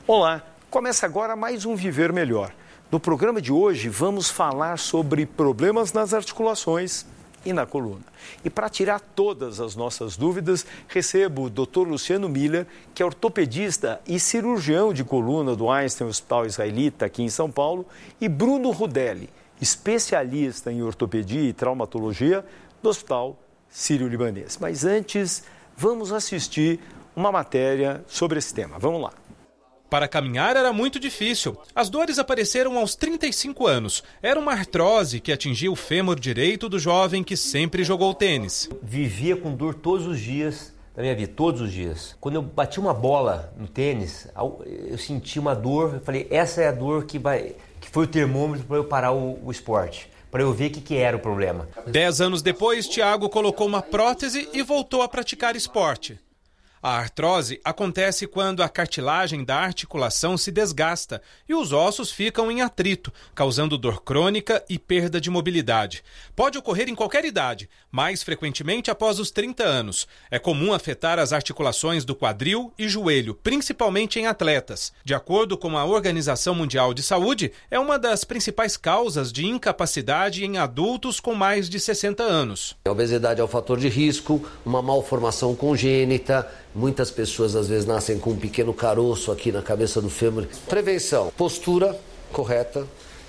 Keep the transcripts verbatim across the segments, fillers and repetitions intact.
Olá, começa agora mais um Viver Melhor. No programa de hoje vamos falar sobre problemas nas articulações e na coluna. E para tirar todas as nossas dúvidas, recebo o doutor Luciano Miller, que é ortopedista e cirurgião de coluna do Einstein Hospital Israelita aqui em São Paulo, e Bruno Rudelli, especialista em ortopedia e traumatologia do Hospital Sírio-Libanês. Mas antes, vamos assistir uma matéria sobre esse tema. Vamos lá. Para caminhar era muito difícil. As dores apareceram aos trinta e cinco anos. Era uma artrose que atingia o fêmur direito do jovem que sempre jogou tênis. Vivia com dor todos os dias da minha vida, todos os dias. Quando eu bati uma bola no tênis, eu senti uma dor. Eu falei, essa é a dor que, vai, que foi o termômetro para eu parar o, o esporte, para eu ver o que, que era o problema. Dez anos depois, Thiago colocou uma prótese e voltou a praticar esporte. A artrose acontece quando a cartilagem da articulação se desgasta e os ossos ficam em atrito, causando dor crônica e perda de mobilidade. Pode ocorrer em qualquer idade, mais frequentemente após os trinta anos. É comum afetar as articulações do quadril e joelho, principalmente em atletas. De acordo com a Organização Mundial de Saúde, é uma das principais causas de incapacidade em adultos com mais de sessenta anos. A obesidade é um fator de risco, uma malformação congênita. Muitas pessoas às vezes nascem com um pequeno caroço aqui na cabeça do fêmur. Prevenção, postura correta,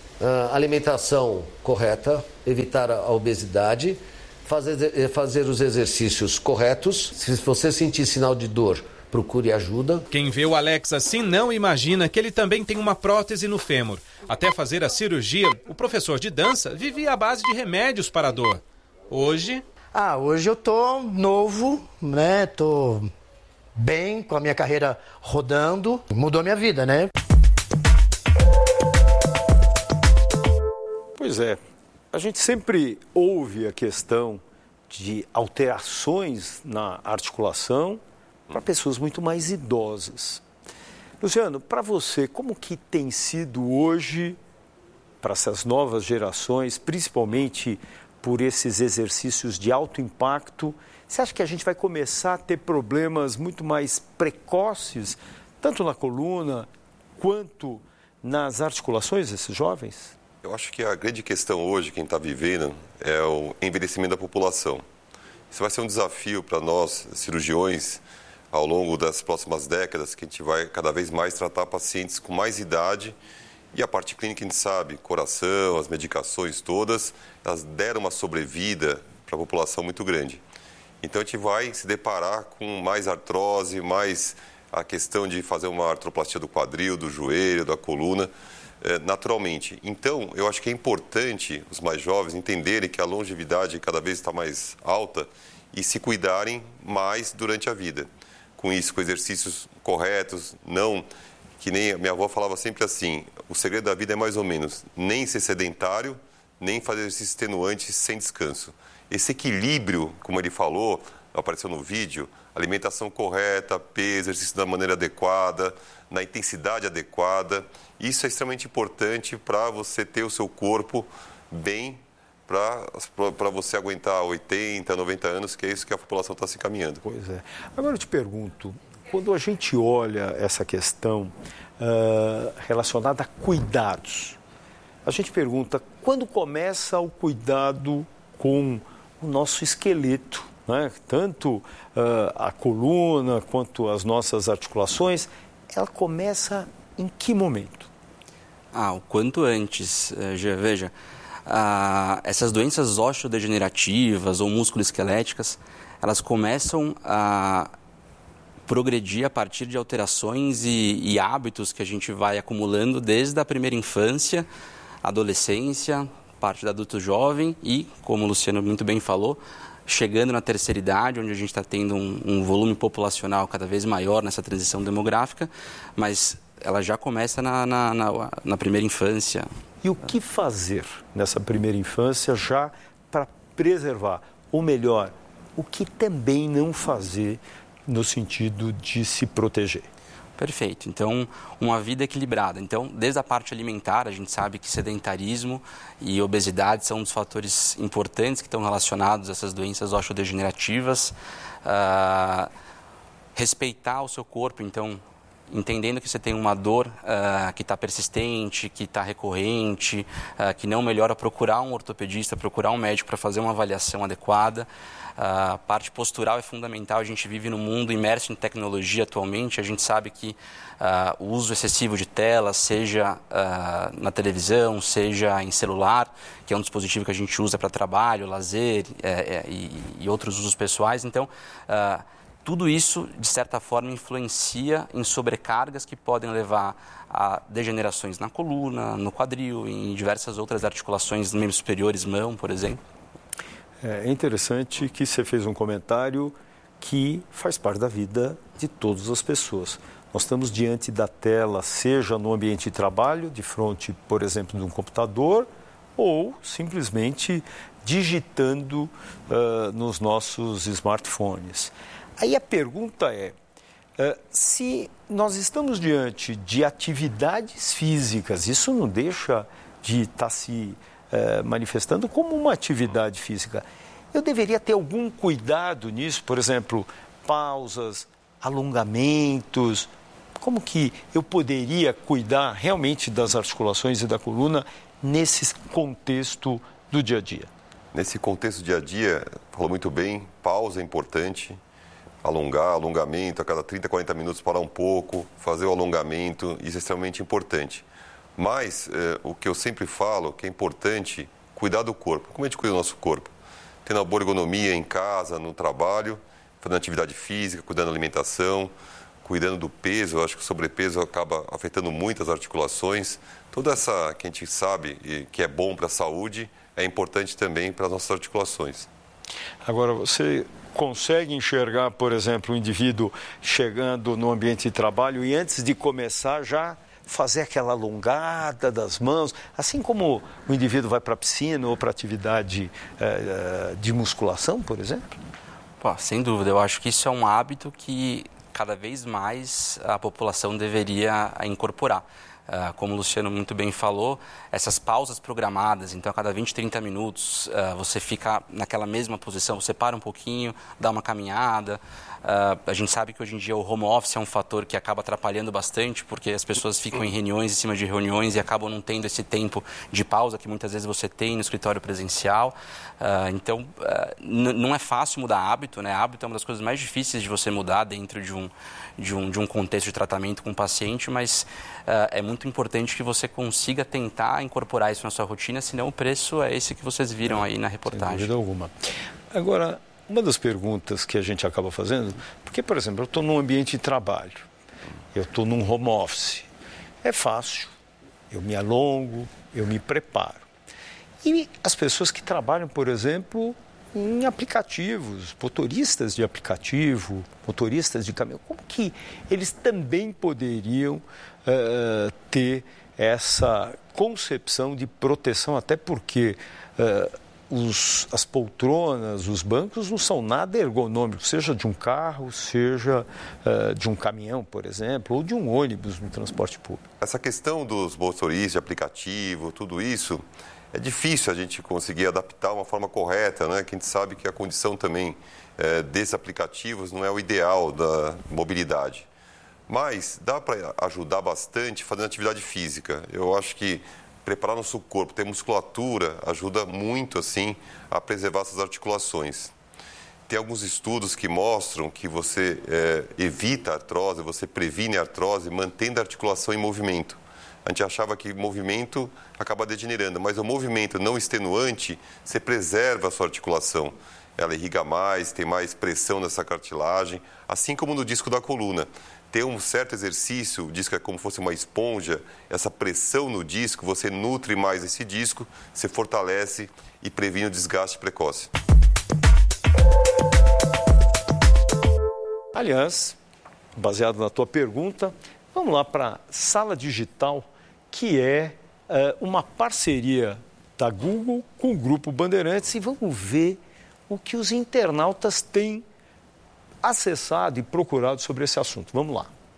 alimentação correta, evitar a obesidade, fazer, fazer os exercícios corretos. Se você sentir sinal de dor, procure ajuda. Quem vê o Alex assim não imagina que ele também tem uma prótese no fêmur. Até fazer a cirurgia, o professor de dança vivia à base de remédios para a dor. Hoje... Ah, hoje eu tô novo, né? Tô bem, com a minha carreira rodando. Mudou a minha vida, né? Pois é, a gente sempre ouve a questão de alterações na articulação para pessoas muito mais idosas. Luciano, para você, como que tem sido hoje, para essas novas gerações, principalmente por esses exercícios de alto impacto, você acha que a gente vai começar a ter problemas muito mais precoces, tanto na coluna quanto nas articulações desses jovens? Eu acho que a grande questão hoje, quem está vivendo, é o envelhecimento da população. Isso vai ser um desafio para nós, cirurgiões, ao longo das próximas décadas, que a gente vai cada vez mais tratar pacientes com mais idade. E a parte clínica, a gente sabe, coração, as medicações todas, elas deram uma sobrevida para a população muito grande. Então, a gente vai se deparar com mais artrose, mais a questão de fazer uma artroplastia do quadril, do joelho, da coluna, eh, naturalmente. Então, eu acho que é importante os mais jovens entenderem que a longevidade cada vez está mais alta e se cuidarem mais durante a vida. Com isso, com exercícios corretos, não... Que nem a minha avó falava sempre assim, o segredo da vida é mais ou menos nem ser sedentário, nem fazer exercícios extenuantes sem descanso. Esse equilíbrio, como ele falou, apareceu no vídeo, alimentação correta, peso, exercício da maneira adequada, na intensidade adequada, isso é extremamente importante para você ter o seu corpo bem, para você aguentar oitenta, noventa anos, que é isso que a população está se encaminhando. Pois é. Agora eu te pergunto, quando a gente olha essa questão uh, relacionada a cuidados, a gente pergunta, quando começa o cuidado com o nosso esqueleto, né? Tanto uh, a coluna quanto as nossas articulações, ela começa em que momento? Ah, o quanto antes, já veja, ah, essas doenças osteodegenerativas ou musculoesqueléticas, elas começam a progredir a partir de alterações e, e hábitos que a gente vai acumulando desde a primeira infância, adolescência, parte do adulto jovem e, como o Luciano muito bem falou, chegando na terceira idade, onde a gente está tendo um, um volume populacional cada vez maior nessa transição demográfica, mas ela já começa na, na, na, na primeira infância. E o que fazer nessa primeira infância já para preservar? Ou melhor, o que também não fazer no sentido de se proteger? Perfeito. Então, uma vida equilibrada. Então, desde a parte alimentar, a gente sabe que sedentarismo e obesidade são um dos fatores importantes que estão relacionados a essas doenças osteodegenerativas. Uh, respeitar o seu corpo, então, entendendo que você tem uma dor uh, que está persistente, que está recorrente, uh, que não melhora, procurar um ortopedista, procurar um médico para fazer uma avaliação adequada. A uh, parte postural é fundamental. A gente vive num mundo imerso em tecnologia atualmente. A gente sabe que uh, o uso excessivo de telas, seja uh, na televisão, seja em celular, que é um dispositivo que a gente usa para trabalho, lazer é, é, e, e outros usos pessoais. Então, uh, tudo isso, de certa forma, influencia em sobrecargas que podem levar a degenerações na coluna, no quadril, em diversas outras articulações, membros superiores, mão, por exemplo. É interessante que você fez um comentário que faz parte da vida de todas as pessoas. Nós estamos diante da tela, seja no ambiente de trabalho, de frente, por exemplo, de um computador, ou simplesmente digitando uh, nos nossos smartphones. Aí a pergunta é, uh, se nós estamos diante de atividades físicas, isso não deixa de estar se uh, manifestando como uma atividade física. Eu deveria ter algum cuidado nisso, por exemplo, pausas, alongamentos. Como que eu poderia cuidar realmente das articulações e da coluna nesse contexto do dia a dia? Nesse contexto do dia a dia, falou muito bem, pausa é importante. Alongar, alongamento, a cada trinta, quarenta minutos parar um pouco, fazer o alongamento, isso é extremamente importante. Mas eh, o que eu sempre falo, que é importante, cuidar do corpo. Como a gente cuida do nosso corpo? Tendo uma boa ergonomia em casa, no trabalho, fazendo atividade física, cuidando da alimentação, cuidando do peso. Eu acho que o sobrepeso acaba afetando muito as articulações. Toda essa que a gente sabe que é bom para a saúde, é importante também para as nossas articulações. Agora, você consegue enxergar, por exemplo, o indivíduo chegando no ambiente de trabalho e antes de começar já fazer aquela alongada das mãos, assim como o indivíduo vai para a piscina ou para atividade eh, de musculação, por exemplo? Pô, sem dúvida, eu acho que isso é um hábito que cada vez mais a população deveria incorporar. Uh, como o Luciano muito bem falou, essas pausas programadas, então a cada vinte, trinta minutos uh, você fica naquela mesma posição, você para um pouquinho, dá uma caminhada. Uh, a gente sabe que hoje em dia o home office é um fator que acaba atrapalhando bastante, porque as pessoas ficam em reuniões, em cima de reuniões e acabam não tendo esse tempo de pausa que muitas vezes você tem no escritório presencial. Uh, então, uh, não é fácil mudar hábito, né? Hábito é uma das coisas mais difíceis de você mudar dentro de um, de um, de um contexto de tratamento com o paciente, mas uh, é muito importante que você consiga tentar incorporar isso na sua rotina, senão o preço é esse que vocês viram aí na reportagem. Sem dúvida alguma. Agora, uma das perguntas que a gente acaba fazendo, porque, por exemplo, eu estou num ambiente de trabalho, eu estou num home office, é fácil, eu me alongo, eu me preparo. E as pessoas que trabalham, por exemplo, em aplicativos, motoristas de aplicativo, motoristas de caminhão, como que eles também poderiam uh, ter essa concepção de proteção, até porque uh, os, as poltronas, os bancos não são nada ergonômicos, seja de um carro, seja uh, de um caminhão, por exemplo, ou de um ônibus no transporte público. Essa questão dos motoristas de aplicativo, tudo isso, é difícil a gente conseguir adaptar uma forma correta, né? Que a gente sabe que a condição também é, desses aplicativos não é o ideal da mobilidade. Mas dá para ajudar bastante fazendo atividade física. Eu acho que preparar nosso corpo, ter musculatura, ajuda muito, assim, a preservar essas articulações. Tem alguns estudos que mostram que você é, evita a artrose, você previne a artrose, mantendo a articulação em movimento. A gente achava que movimento acaba degenerando, mas o movimento não extenuante, você preserva a sua articulação. Ela irriga mais, tem mais pressão nessa cartilagem, assim como no disco da coluna. Tem um certo exercício, o disco é como se fosse uma esponja, essa pressão no disco, você nutre mais esse disco, você fortalece e previne o desgaste precoce. Aliás, baseado na tua pergunta, vamos lá para a Sala Digital, que é uh, uma parceria da Google com o Grupo Bandeirantes, e vamos ver o que os internautas têm acessado e procurado sobre esse assunto. Vamos lá.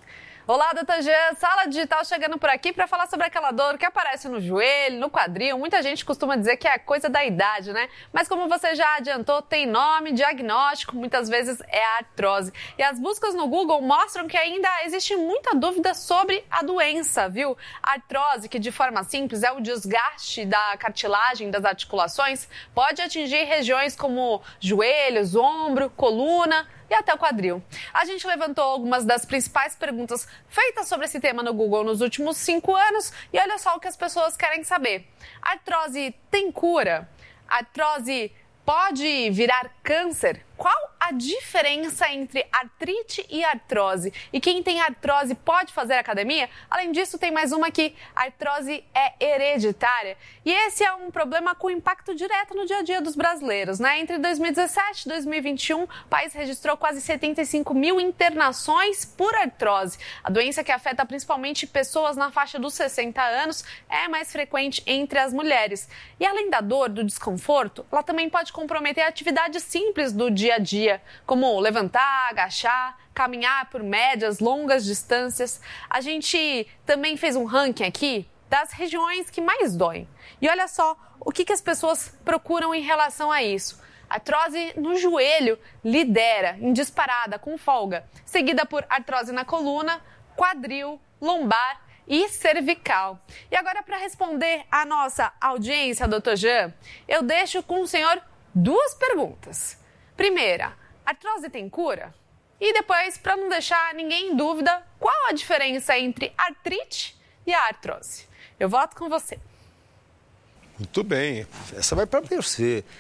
Olá, doutor Jean, Sala Digital chegando por aqui para falar sobre aquela dor que aparece no joelho, no quadril. Muita gente costuma dizer que é coisa da idade, né? Mas como você já adiantou, tem nome, diagnóstico, muitas vezes é a artrose. E as buscas no Google mostram que ainda existe muita dúvida sobre a doença, viu? A artrose, que de forma simples é o desgaste da cartilagem das articulações, pode atingir regiões como joelhos, ombro, coluna e até o quadril. A gente levantou algumas das principais perguntas feitas sobre esse tema no Google nos últimos cinco anos e olha só o que as pessoas querem saber. A artrose tem cura? A artrose pode virar câncer? Qual a diferença entre artrite e artrose? E quem tem artrose pode fazer academia? Além disso, tem mais uma aqui. A artrose é hereditária. E esse é um problema com impacto direto no dia a dia dos brasileiros, né? Entre dois mil e dezessete e dois mil e vinte e um, o país registrou quase setenta e cinco mil internações por artrose. A doença, que afeta principalmente pessoas na faixa dos sessenta anos, é mais frequente entre as mulheres. E além da dor, do desconforto, ela também pode comprometer atividades simples do dia a dia, como levantar, agachar, caminhar por médias, longas distâncias. A gente também fez um ranking aqui das regiões que mais doem. E olha só o que, que as pessoas procuram em relação a isso. A artrose no joelho lidera em disparada, com folga, seguida por artrose na coluna, quadril, lombar e cervical. E agora, para responder à nossa audiência, doutor Jean, eu deixo com o senhor duas perguntas. Primeira, artrose tem cura? E depois, para não deixar ninguém em dúvida, qual a diferença entre artrite e a artrose? Eu volto com você. Muito bem, essa vai para você.